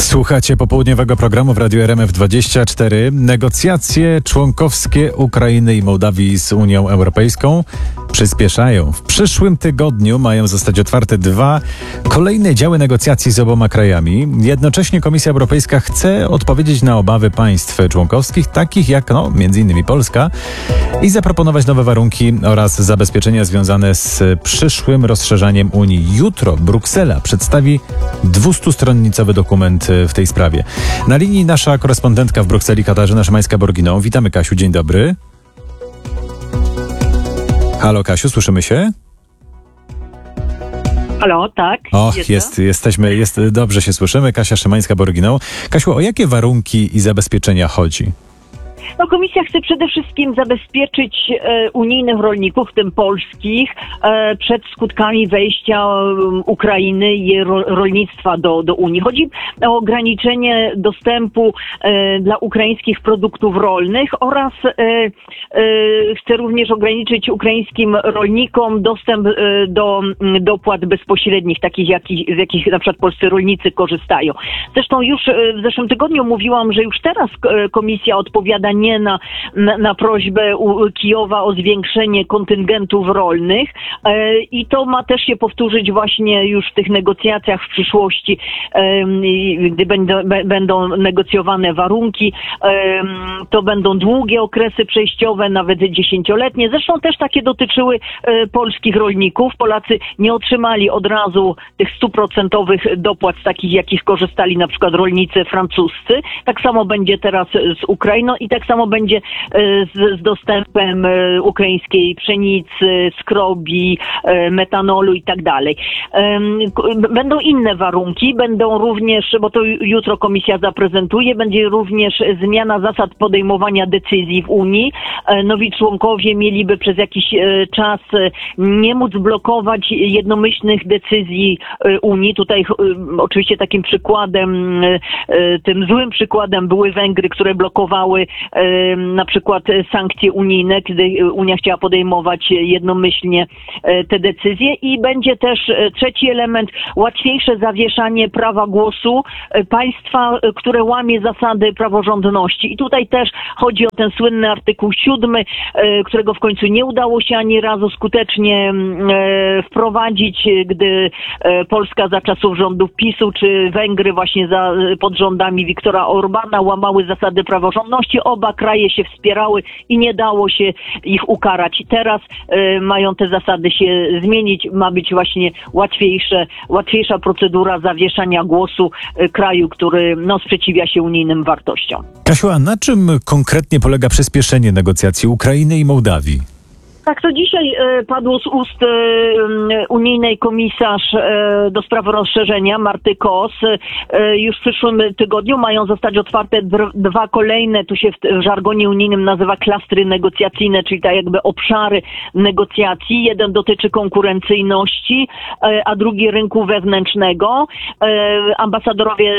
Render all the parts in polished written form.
Słuchacie popołudniowego programu w Radiu RMF24. Negocjacje członkowskie Ukrainy i Mołdawii z Unią Europejską przyspieszają. W przyszłym tygodniu mają zostać otwarte dwa kolejne działy negocjacji z oboma krajami. Jednocześnie Komisja Europejska chce odpowiedzieć na obawy państw członkowskich, takich jak między innymi Polska, i zaproponować nowe warunki oraz zabezpieczenia związane z przyszłym rozszerzaniem Unii. Jutro Bruksela przedstawi 200-stronicowy dokument w tej sprawie. Na linii nasza korespondentka w Brukseli, Katarzyna Szymańska-Borginą. Witamy, Kasiu, dzień dobry. Halo, Kasiu, słyszymy się? Halo, tak. Jesteśmy, dobrze się słyszymy. Kasia Szymańska-Borginą. Kasiu, o jakie warunki i zabezpieczenia chodzi? Komisja chce przede wszystkim zabezpieczyć unijnych rolników, w tym polskich, przed skutkami wejścia Ukrainy i jej rolnictwa do Unii. Chodzi o ograniczenie dostępu dla ukraińskich produktów rolnych oraz chce również ograniczyć ukraińskim rolnikom dostęp do dopłat bezpośrednich, takich z jakich na przykład polscy rolnicy korzystają. Zresztą już w zeszłym tygodniu mówiłam, że już teraz Komisja odpowiada nie na prośbę Kijowa o zwiększenie kontyngentów rolnych i to ma też się powtórzyć właśnie już w tych negocjacjach w przyszłości, gdy będą negocjowane warunki. To będą długie okresy przejściowe, nawet 10-letnie. Zresztą też takie dotyczyły polskich rolników. Polacy nie otrzymali od razu tych 100% dopłat z takich, jakich korzystali na przykład rolnicy francuscy. Tak samo będzie teraz z Ukrainą i tak samo będzie z dostępem ukraińskiej pszenicy, skrobi, metanolu i tak dalej. Będą inne warunki, będą również, bo to jutro Komisja zaprezentuje, będzie również zmiana zasad podejmowania decyzji w Unii. Nowi członkowie mieliby przez jakiś czas nie móc blokować jednomyślnych decyzji Unii. Tutaj oczywiście takim przykładem, tym złym przykładem były Węgry, które blokowały na przykład sankcje unijne, kiedy Unia chciała podejmować jednomyślnie te decyzje. I będzie też trzeci element, łatwiejsze zawieszanie prawa głosu państwa, które łamie zasady praworządności. I tutaj też chodzi o ten słynny artykuł 7, którego w końcu nie udało się ani razu skutecznie wprowadzić, gdy Polska za czasów rządów PiS-u, czy Węgry właśnie pod rządami Viktora Orbana łamały zasady praworządności. Oba kraje się wspierały i nie dało się ich ukarać. Teraz mają te zasady się zmienić. Ma być właśnie łatwiejsza procedura zawieszania głosu kraju, który sprzeciwia się unijnym wartościom. Kasiu, a na czym konkretnie polega przyspieszenie negocjacji Ukrainy i Mołdawii? Tak, to dzisiaj padło z ust unijnej komisarz do spraw rozszerzenia, Marty Kos. Już w przyszłym tygodniu mają zostać otwarte dwa kolejne, tu się w żargonie unijnym nazywa klastry negocjacyjne, czyli tak jakby obszary negocjacji. Jeden dotyczy konkurencyjności, a drugi rynku wewnętrznego. Ambasadorowie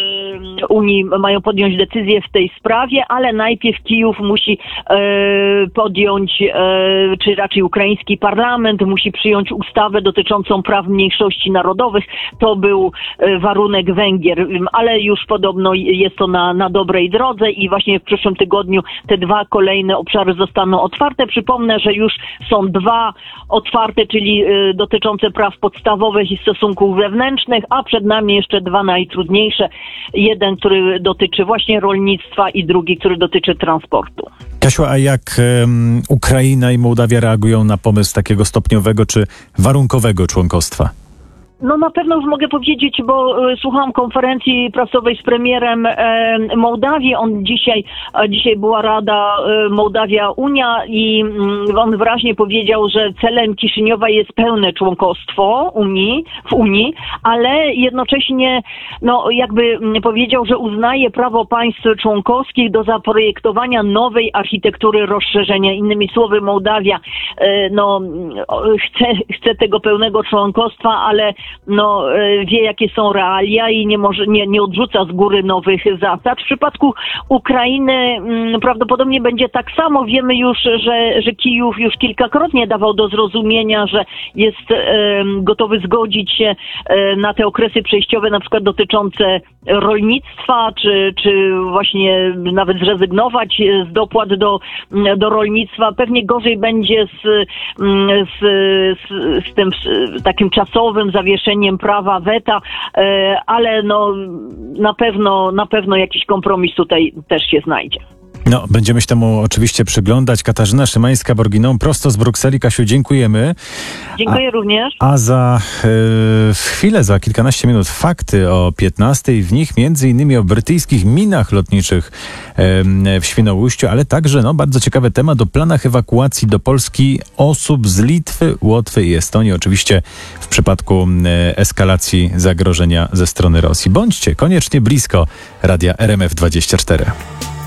Unii mają podjąć decyzję w tej sprawie, ale najpierw Kijów musi podjąć, czy raczej ukraiński parlament musi przyjąć ustawę dotyczącą praw mniejszości narodowych. To był warunek Węgier, ale już podobno jest to na dobrej drodze i właśnie w przyszłym tygodniu te dwa kolejne obszary zostaną otwarte. Przypomnę, że już są dwa otwarte, czyli dotyczące praw podstawowych i stosunków wewnętrznych, a przed nami jeszcze dwa najtrudniejsze. Jeden, który dotyczy właśnie rolnictwa i drugi, który dotyczy transportu. Kasiu, a jak Ukraina i Mołdawia reagują na pomysł takiego stopniowego czy warunkowego członkostwa? Na pewno już mogę powiedzieć, bo słuchałam konferencji prasowej z premierem Mołdawii. Dzisiaj była Rada Mołdawia-Unia i on wyraźnie powiedział, że celem Kiszyniowa jest pełne członkostwo w Unii, ale jednocześnie jakby powiedział, że uznaje prawo państw członkowskich do zaprojektowania nowej architektury rozszerzenia. Innymi słowy, Mołdawia chce tego pełnego członkostwa, ale wie, jakie są realia i nie odrzuca z góry nowych zasad. W przypadku Ukrainy prawdopodobnie będzie tak samo. Wiemy już, że Kijów już kilkakrotnie dawał do zrozumienia, że jest gotowy zgodzić się na te okresy przejściowe, na przykład dotyczące rolnictwa, czy właśnie nawet zrezygnować z dopłat do rolnictwa. Pewnie gorzej będzie z tym takim czasowym zawieszeniem prawa weta, ale na pewno jakiś kompromis tutaj też się znajdzie. Będziemy się temu oczywiście przyglądać. Katarzyna Szymańska-Borginą, prosto z Brukseli. Kasiu, dziękujemy. Dziękuję również. A za chwilę, za kilkanaście minut fakty o 15:00. W nich m.in. o brytyjskich minach lotniczych w Świnoujściu, ale także bardzo ciekawy temat o planach ewakuacji do Polski osób z Litwy, Łotwy i Estonii. Oczywiście w przypadku eskalacji zagrożenia ze strony Rosji. Bądźcie koniecznie blisko Radia RMF 24.